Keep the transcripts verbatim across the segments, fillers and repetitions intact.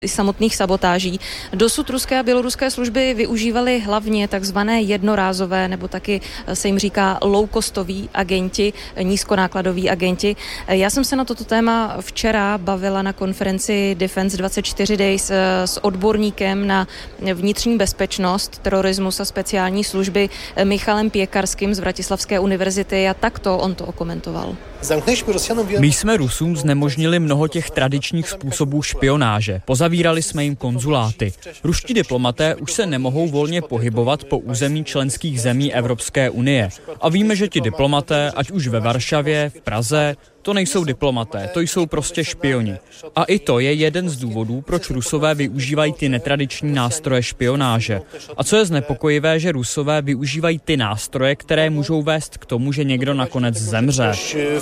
samotných sabotáží. Dosud ruské a běloruské služby využívaly hlavně takzvané jednorázové, nebo taky se jim říká low-costoví agenti, nízkonákladoví agenti. Já jsem se na toto téma včera bavila na konferenci Defense dvacet čtyři Days s odborníkem na vnitřní bezpečnost, terorismus a speciální služby Michalem Pěkarským z Vratislavské univerzity a takto on to okomentoval. My jsme Rusům znemožnili mnoho těch tradičních způsobů špionáže. Pozavírali jsme jim konzuláty. Ruští diplomaté už se nemohou volně pohybovat po území členských zemí Evropské unie. A víme, že ti diplomaté, ať už ve Varšavě, v Praze, to nejsou diplomaté, to jsou prostě špioni. A i to je jeden z důvodů, proč Rusové využívají ty netradiční nástroje špionáže. A co je znepokojivé, že Rusové využívají ty nástroje, které můžou vést k tomu, že někdo nakonec zemře.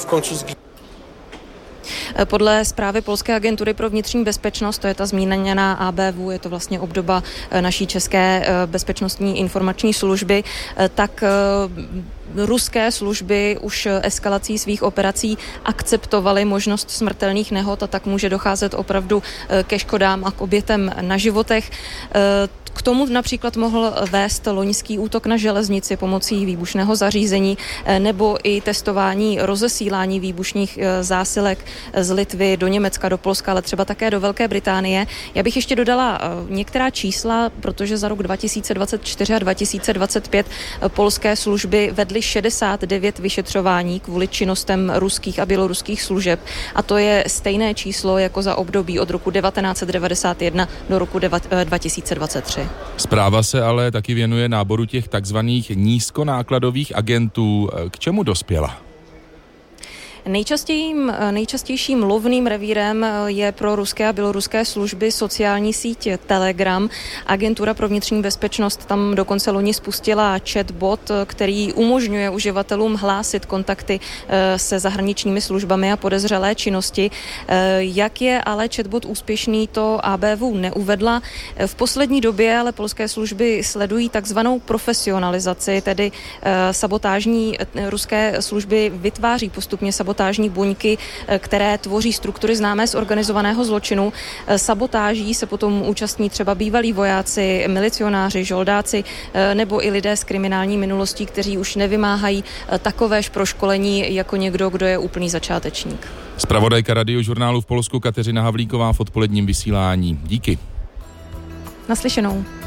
Podle zprávy Polské agentury pro vnitřní bezpečnost, to je ta zmíněná A B V, je to vlastně obdoba naší české bezpečnostní informační služby, tak ruské služby už eskalací svých operací akceptovaly možnost smrtelných nehod a tak může docházet opravdu ke škodám a k obětem na životech. K tomu například mohl vést loňský útok na železnici pomocí výbušného zařízení nebo i testování rozesílání výbušných zásilek z Litvy do Německa, do Polska, ale třeba také do Velké Británie. Já bych ještě dodala některá čísla, protože za rok dva tisíce dvacet čtyři a dva tisíce dvacet pět polské služby vedly šedesát devět vyšetřování kvůli činnostem ruských a běloruských služeb a to je stejné číslo jako za období od roku devatenáct set devadesát jedna do roku dva tisíce dvacet tři. Zpráva se ale taky věnuje náboru těch takzvaných nízkonákladových agentů. K čemu dospěla? Nejčastějším, nejčastějším lovným revírem je pro ruské a běloruské služby sociální síť Telegram. Agentura pro vnitřní bezpečnost tam dokonce loni spustila chatbot, který umožňuje uživatelům hlásit kontakty se zahraničními službami a podezřelé činnosti. Jak je ale chatbot úspěšný, to A B V neuvedla. V poslední době ale polské služby sledují takzvanou profesionalizaci, tedy sabotážní ruské služby vytváří postupně sabotážní buňky, které tvoří struktury známé z organizovaného zločinu. Sabotáží se potom účastní třeba bývalí vojáci, milicionáři, žoldáci nebo i lidé s kriminální minulostí, kteří už nevymáhají takovéž proškolení jako někdo, kdo je úplný začátečník. Zpravodajka Radiožurnálu v Polsku Kateřina Havlíková v odpoledním vysílání. Díky. Naslyšenou.